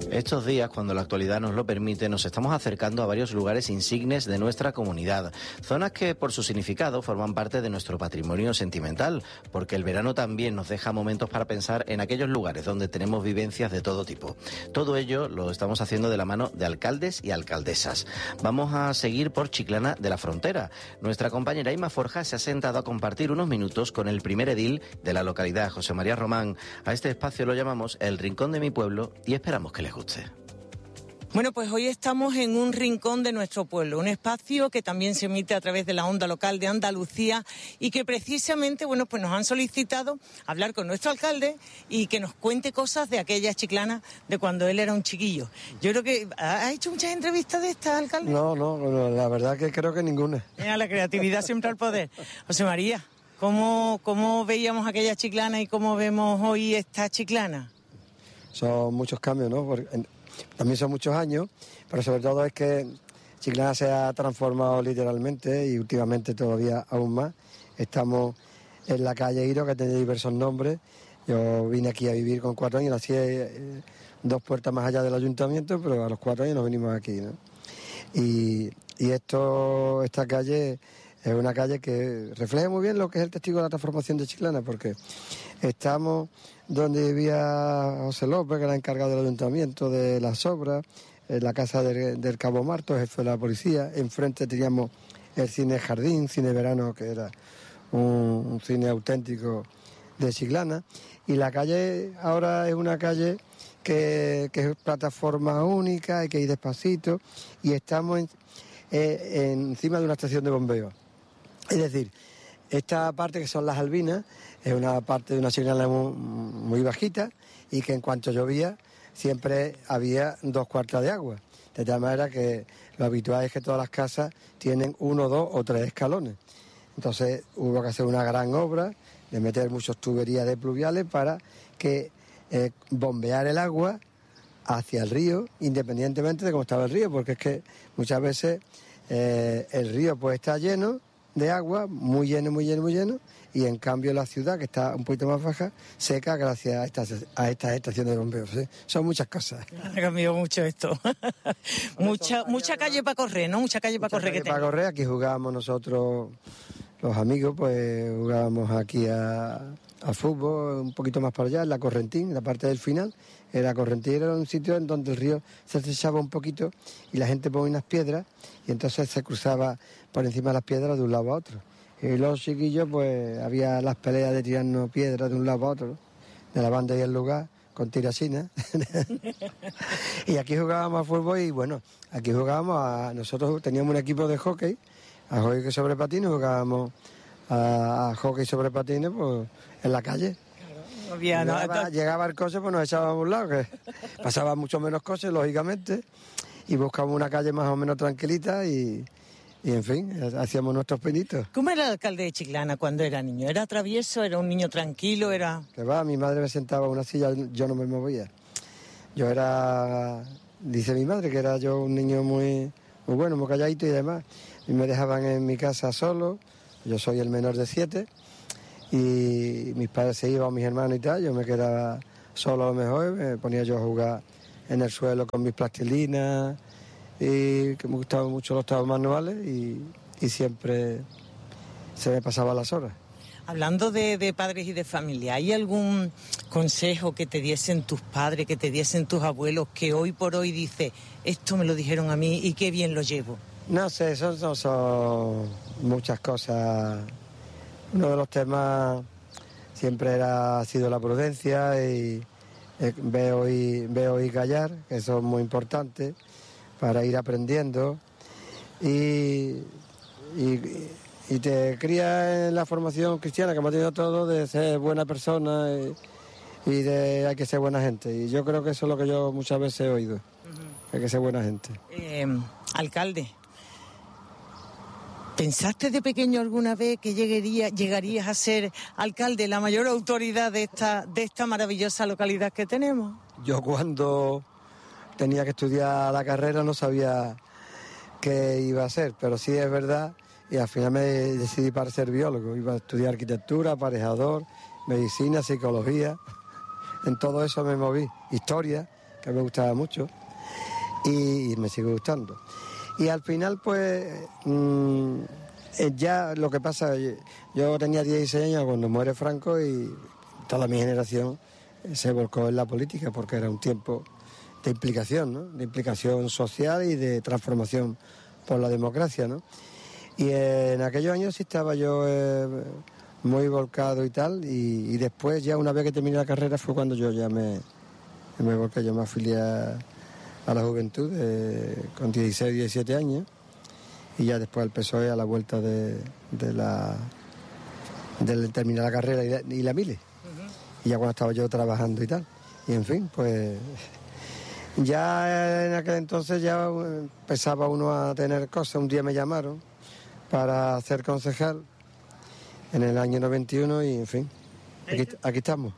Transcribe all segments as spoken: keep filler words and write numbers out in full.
Estos días, cuando la actualidad nos lo permite, nos estamos acercando a varios lugares insignes de nuestra comunidad, zonas que por su significado forman parte de nuestro patrimonio sentimental, porque el verano también nos deja momentos para pensar en aquellos lugares donde tenemos vivencias de todo tipo. Todo ello lo estamos haciendo de la mano de alcaldes y alcaldesas. Vamos a seguir por Chiclana de la Frontera. Nuestra compañera Ima Forja se ha sentado a compartir unos minutos con el primer edil de la localidad, José María Román. A este espacio lo llamamos El Rincón de mi Pueblo y esperamos que les guste. Bueno, pues hoy estamos en un rincón de nuestro pueblo, un espacio que también se emite a través de la onda local de Andalucía y que precisamente, bueno, pues nos han solicitado hablar con nuestro alcalde y que nos cuente cosas de aquella Chiclana de cuando él era un chiquillo. Yo creo que... ¿ha hecho muchas entrevistas de estas, alcalde? No, no, no, la verdad que creo que ninguna. Mira, la creatividad siempre al poder. José María, ¿cómo, cómo veíamos aquella Chiclana y cómo vemos hoy esta Chiclana? Son muchos cambios, ¿no? Porque también son muchos años, pero sobre todo es que Chiclana se ha transformado literalmente y últimamente todavía aún más. Estamos en la calle Iro, que tiene diversos nombres. Yo vine aquí a vivir con cuatro años, nací eh, dos puertas más allá del ayuntamiento, pero a los cuatro años nos venimos aquí, ¿no? Y, y esto, esta calle es una calle que refleja muy bien lo que es el testigo de la transformación de Chiclana, porque estamos donde vivía José López, que era encargado del ayuntamiento de las obras, en la casa del, del Cabo Marto, jefe de la policía. Enfrente teníamos el cine Jardín, cine verano, que era un, un cine auténtico de Chiclana. Y la calle ahora es una calle que, que es plataforma única, hay que ir despacito, y estamos en, eh, encima de una estación de bombeo. Es decir, esta parte que son las Albinas es una parte de una Chiclana muy, muy bajita y que en cuanto llovía siempre había dos cuartas de agua. De tal manera que lo habitual es que todas las casas tienen uno, dos o tres escalones. Entonces hubo que hacer una gran obra de meter muchas tuberías de pluviales para que eh, bombear el agua hacia el río, independientemente de cómo estaba el río, porque es que muchas veces eh, el río pues está lleno de agua, muy lleno, muy lleno, muy lleno, y en cambio la ciudad, que está un poquito más baja, seca gracias a estas a estas estaciones de bombeo. ¿Sí? Son muchas cosas. Ha cambiado mucho esto. mucha mucha calle para correr, ¿no? Mucha calle para correr. Calle para correr, aquí jugábamos nosotros, los amigos, pues jugábamos aquí a, al fútbol, un poquito más para allá, en la Correntín, en la parte del final. Era Correntín, era un sitio en donde el río se estrechaba un poquito y la gente ponía unas piedras y entonces se cruzaba por encima de las piedras de un lado a otro. Y los chiquillos, pues había las peleas de tirarnos piedras de un lado a otro, de la banda y el lugar, con tirasinas. Y aquí jugábamos a fútbol y bueno, aquí jugábamos a... Nosotros teníamos un equipo de hockey, a hockey sobre patines, jugábamos a, a hockey sobre patines pues, en la calle. No había, no, llegaba, entonces... llegaba el coche, pues nos echábamos a un lado, que pasaba mucho menos coches, lógicamente, y buscábamos una calle más o menos tranquilita y, y en fin, hacíamos nuestros pinitos. ¿Cómo era el alcalde de Chiclana cuando era niño? ¿Era travieso? ¿Era un niño tranquilo? Era Que va, mi madre me sentaba en una silla, yo no me movía. Yo era, dice mi madre, que era yo un niño muy, muy bueno, muy calladito y demás. Y me dejaban en mi casa solo, yo soy el menor de siete, y mis padres se iban, mis hermanos y tal, yo me quedaba solo a lo mejor, me ponía yo a jugar en el suelo con mis plastilinas, y que me gustaban mucho los trabajos manuales y, y siempre se me pasaban las horas. Hablando de, de padres y de familia, ¿hay algún consejo que te diesen tus padres, que te diesen tus abuelos, que hoy por hoy dice, esto me lo dijeron a mí y qué bien lo llevo? No sé, eso no son muchas cosas. Uno de los temas siempre era, ha sido la prudencia y eh, veo y veo y callar, que eso es muy importante para ir aprendiendo y, y, y te cría en la formación cristiana que hemos tenido todos de ser buena persona y, y de hay que ser buena gente, y yo creo que eso es lo que yo muchas veces he oído, uh-huh. Hay que ser buena gente. Eh, alcalde, ¿pensaste de pequeño alguna vez que llegaría, llegarías a ser alcalde, la mayor autoridad de esta, de esta maravillosa localidad que tenemos? Yo cuando tenía que estudiar la carrera no sabía qué iba a hacer, pero sí es verdad, y al final me decidí para ser biólogo. Iba a estudiar arquitectura, aparejador, medicina, psicología, en todo eso me moví. Historia, que me gustaba mucho y, y me sigue gustando. Y al final, pues, mmm, ya lo que pasa, yo tenía dieciséis años cuando muere Franco y toda mi generación se volcó en la política porque era un tiempo de implicación, ¿no? De implicación social y de transformación por la democracia, ¿no? Y en aquellos años sí estaba yo eh, muy volcado y tal, y, y después ya una vez que terminé la carrera fue cuando yo ya me, me volqué, yo me afilié a, a la juventud eh, con dieciséis, diecisiete años, y ya después al P S O E a la vuelta de, de la de terminar la carrera y la, y la mili. Uh-huh. Y ya cuando estaba yo trabajando y tal. Y en fin, pues ya en aquel entonces ya empezaba uno a tener cosas. Un día me llamaron para ser concejal en el año noventa y uno y en fin, aquí, aquí estamos.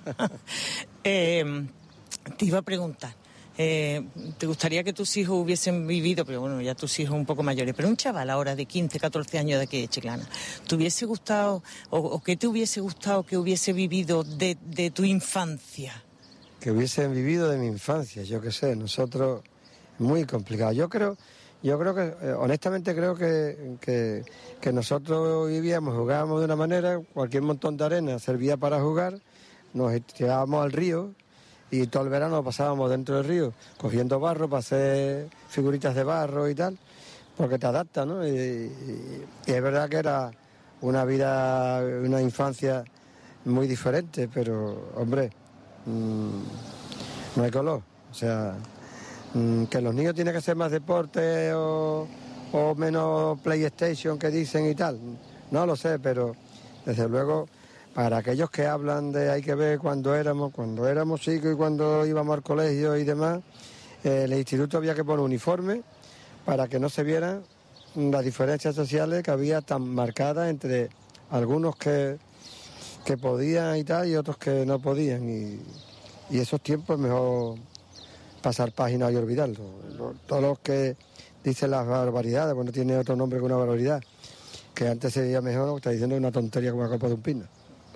eh, te iba a preguntar, eh, ¿te gustaría que tus hijos hubiesen vivido, pero bueno, ya tus hijos un poco mayores, pero un chaval ahora de quince, catorce años de aquí de Chiclana, ¿te hubiese gustado o, o qué te hubiese gustado que hubiese vivido de, de tu infancia? Que hubiesen vivido de mi infancia, yo qué sé, nosotros, muy complicado. Yo creo... Yo creo que, eh, honestamente creo que, que, que nosotros vivíamos, jugábamos de una manera, cualquier montón de arena servía para jugar, nos tirábamos al río y todo el verano lo pasábamos dentro del río, cogiendo barro para hacer figuritas de barro y tal, porque te adapta, ¿no? Y, y, y es verdad que era una vida, una infancia muy diferente, pero, hombre, mmm, no hay color, o sea... que los niños tienen que hacer más deporte o, o menos PlayStation que dicen y tal, no lo sé, pero desde luego para aquellos que hablan de hay que ver cuando éramos, cuando éramos chicos y cuando íbamos al colegio y demás, eh, el instituto había que poner uniforme para que no se vieran las diferencias sociales que había tan marcadas entre algunos que, que podían y tal y otros que no podían, y, y esos tiempos mejor pasar páginas y olvidarlo. Todos los que dicen las barbaridades, cuando tiene otro nombre que una barbaridad, que antes se veía mejor, está diciendo una tontería como la copa de un pino.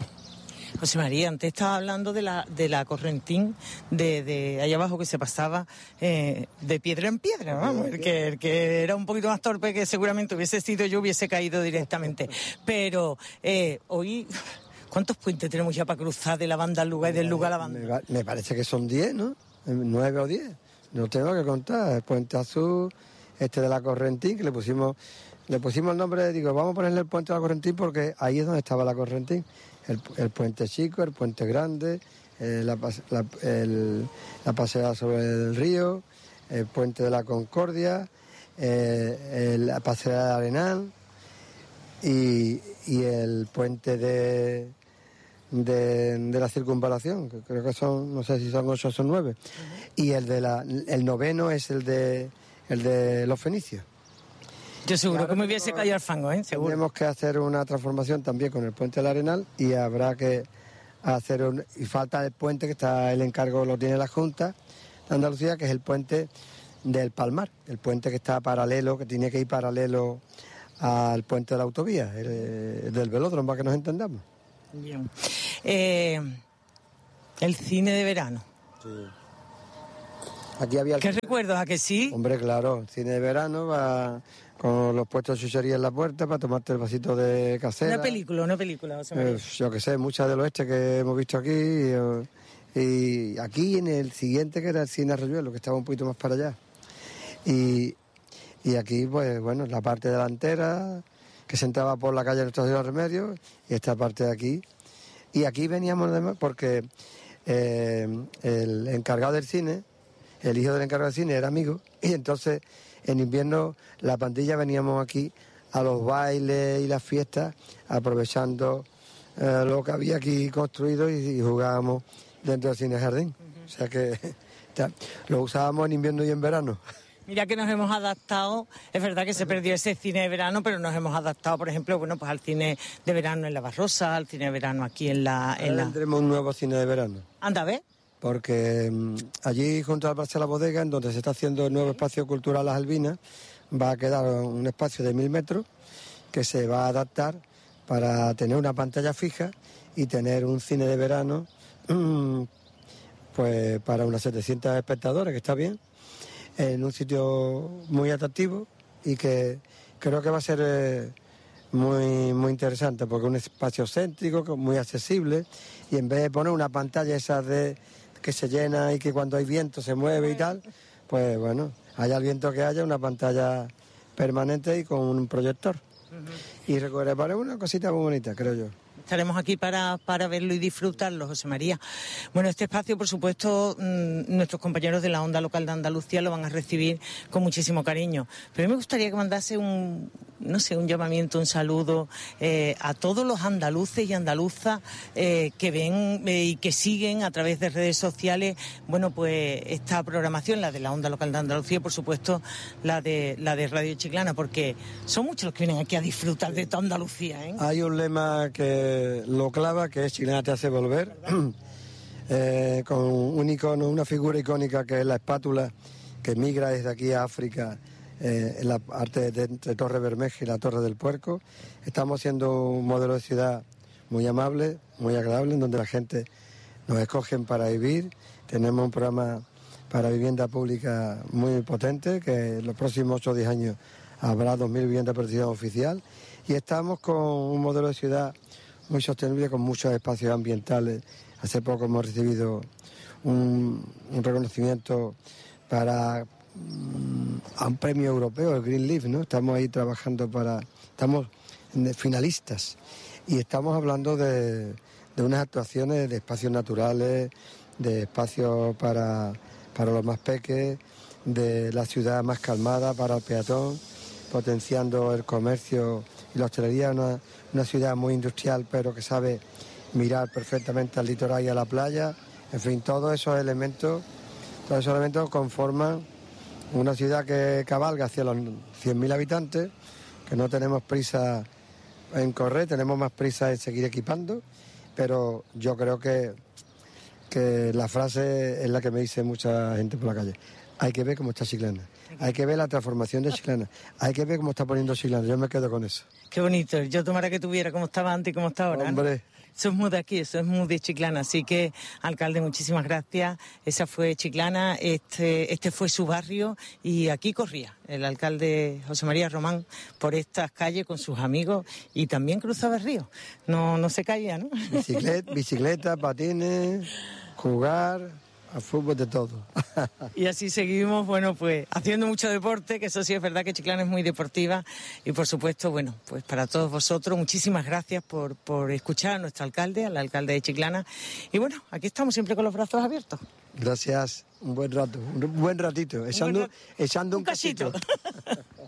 José María, antes estaba hablando de la de la correntín de, de allá abajo que se pasaba eh, de piedra en piedra, vamos, el que, el que era un poquito más torpe que seguramente hubiese sido yo, hubiese caído directamente. Pero eh, hoy... ¿Cuántos puentes tenemos ya para cruzar de la banda al lugar y del lugar a la banda? Me, me parece que son diez, ¿no? Nueve o diez. No tengo que contar. El Puente Azul, este de la Correntín, que le pusimos le pusimos el nombre, digo, vamos a ponerle el Puente de la Correntín porque ahí es donde estaba la Correntín. El, el Puente Chico, el Puente Grande, eh, la, la, el, la paseada sobre el río, el Puente de la Concordia, eh, el, la paseada de Arenal y, y el Puente de... De, de la circunvalación, que creo que son, no sé si son ocho o son nueve, uh-huh. Y el de la, el noveno es el de el de los fenicios. Yo seguro claro, que me hubiese caído al fango, ¿eh? Seguro. Tenemos que hacer una transformación también con el puente del Arenal y habrá que hacer un, y falta el puente que está, el encargo lo tiene la Junta de Andalucía, que es el puente del Palmar, el puente que está paralelo, que tiene que ir paralelo al puente de la autovía, el, el del velódromo, para que nos entendamos. Bien. Eh, el cine de verano. Sí. Aquí había el ¿Qué cine... recuerdos? ¿A que sí? Hombre, claro, el cine de verano va con los puestos de chuchería en la puerta para tomarte el vasito de casera. Una película, una película. O sea, eh, yo qué sé, muchas del oeste que hemos visto aquí. Y, y aquí en el siguiente, que era el cine Arroyuelo, que estaba un poquito más para allá. Y, y aquí, pues bueno, la parte delantera, que se entraba por la calle Nuestra Señora de Remedios, y esta parte de aquí. Y aquí veníamos además porque eh, el encargado del cine, el hijo del encargado del cine era amigo, y entonces en invierno la pandilla veníamos aquí a los bailes y las fiestas, aprovechando eh, lo que había aquí construido y, y jugábamos dentro del cine jardín. Uh-huh. O sea que ya, lo usábamos en invierno y en verano. Mira que nos hemos adaptado, es verdad que se perdió ese cine de verano, pero nos hemos adaptado, por ejemplo, bueno, pues al cine de verano en La Barrosa, al cine de verano aquí en la... En Ahora la... tendremos un nuevo cine de verano. Anda, ¿ves? Porque um, allí junto al Parque de la Bodega, en donde se está haciendo el nuevo espacio cultural Las Albinas, va a quedar un espacio de mil metros que se va a adaptar para tener una pantalla fija y tener un cine de verano um, pues para unas setecientos espectadores, que está bien, en un sitio muy atractivo y que creo que va a ser eh, muy, muy interesante, porque es un espacio céntrico, muy accesible, y en vez de poner una pantalla esa de que se llena y que cuando hay viento se mueve y tal, pues bueno, haya el viento que haya, una pantalla permanente y con un proyector. Uh-huh. Y recuerda, una cosita muy bonita, creo yo. Estaremos aquí para, para verlo y disfrutarlo, José María. Bueno, este espacio, por supuesto, mmm, nuestros compañeros de la Onda Local de Andalucía lo van a recibir con muchísimo cariño. Pero a mí me gustaría que mandase un, no sé, un llamamiento, un saludo eh, a todos los andaluces y andaluzas eh, que ven eh, y que siguen a través de redes sociales, bueno, pues esta programación, la de la Onda Local de Andalucía, por supuesto, la de, la de Radio Chiclana, porque son muchos los que vienen aquí a disfrutar de toda Andalucía, ¿eh? Hay un lema que lo clava, que es Chiclana te hace volver, eh, con un icono, una figura icónica que es la espátula que migra desde aquí a África, eh, en la parte de entre Torre Bermeja y la Torre del Puerco. Estamos siendo un modelo de ciudad muy amable, muy agradable, en donde la gente nos escogen para vivir. Tenemos un programa para vivienda pública muy potente, que en los próximos ocho o diez años habrá dos mil viviendas de protección oficial, y estamos con un modelo de ciudad muy sostenible, con muchos espacios ambientales. Hace poco hemos recibido un, un reconocimiento para um, a un premio europeo, el Green Leaf, ¿no? Estamos ahí trabajando para... Estamos finalistas y estamos hablando de, de unas actuaciones de espacios naturales, de espacios para, para los más peques, de la ciudad más calmada para el peatón, potenciando el comercio y la hostelería, una, una ciudad muy industrial, pero que sabe mirar perfectamente al litoral y a la playa. En fin, todos esos elementos, todos esos elementos conforman una ciudad que cabalga hacia los cien mil habitantes, que no tenemos prisa en correr, tenemos más prisa en seguir equipando, pero yo creo que, que la frase es la que me dice mucha gente por la calle. Hay que ver cómo está Chiclana, hay que ver la transformación de Chiclana, hay que ver cómo está poniendo Chiclana. Yo me quedo con eso. Qué bonito. Yo tomara que tuviera cómo estaba antes y cómo está ahora, ¿no? Hombre. Eso es muy de aquí, eso es muy de Chiclana. Así que, alcalde, muchísimas gracias. Esa fue Chiclana, este, este fue su barrio y aquí corría el alcalde José María Román por estas calles con sus amigos y también cruzaba el río. No, no se caía, ¿no? Bicicleta, bicicleta, patines, jugar... al fútbol, de todo. Y así seguimos, bueno, pues haciendo mucho deporte, que eso sí es verdad que Chiclana es muy deportiva. Y por supuesto, bueno, pues para todos vosotros, muchísimas gracias por, por escuchar a nuestro alcalde, al alcalde de Chiclana. Y bueno, aquí estamos siempre con los brazos abiertos. Gracias, un buen rato, un buen ratito, echando un, echando un, un cachito.